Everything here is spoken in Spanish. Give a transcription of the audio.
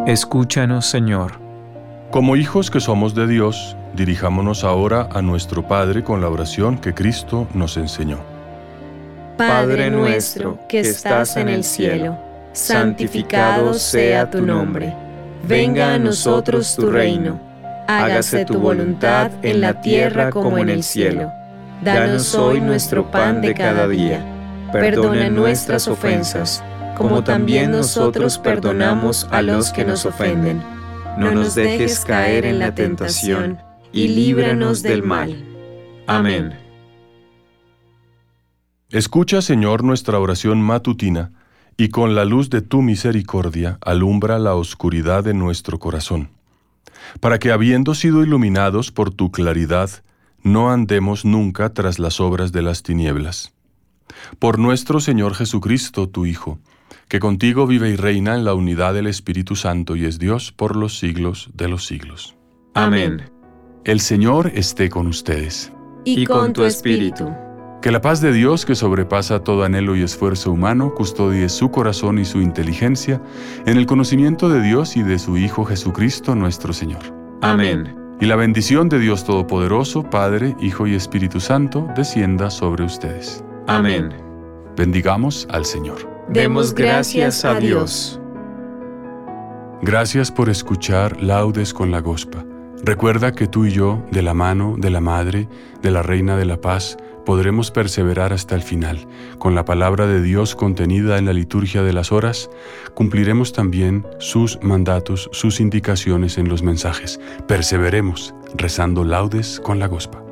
Escúchanos, Señor. Como hijos que somos de Dios, dirijámonos ahora a nuestro Padre con la oración que Cristo nos enseñó. Padre nuestro que estás en el cielo, santificado sea tu nombre. Venga a nosotros tu reino. Hágase tu voluntad en la tierra como en el cielo. Danos hoy nuestro pan de cada día. Perdona nuestras ofensas, como también nosotros perdonamos a los que nos ofenden. No nos dejes caer en la tentación, y líbranos del mal. Amén. Escucha, Señor, nuestra oración matutina, y con la luz de tu misericordia alumbra la oscuridad de nuestro corazón, para que, habiendo sido iluminados por tu claridad, no andemos nunca tras las obras de las tinieblas. Por nuestro Señor Jesucristo, tu Hijo, que contigo vive y reina en la unidad del Espíritu Santo y es Dios por los siglos de los siglos. Amén. El Señor esté con ustedes. Y con tu espíritu. Que la paz de Dios, que sobrepasa todo anhelo y esfuerzo humano, custodie su corazón y su inteligencia en el conocimiento de Dios y de su Hijo Jesucristo nuestro Señor. Amén. Y la bendición de Dios Todopoderoso, Padre, Hijo y Espíritu Santo, descienda sobre ustedes. Amén. Bendigamos al Señor. Demos gracias a Dios. Gracias por escuchar Laudes con la Gospa. Recuerda que tú y yo, de la mano de la Madre, de la Reina de la Paz, podremos perseverar hasta el final. Con la palabra de Dios contenida en la liturgia de las horas, cumpliremos también sus mandatos, sus indicaciones en los mensajes. Perseveremos rezando Laudes con la Gospa.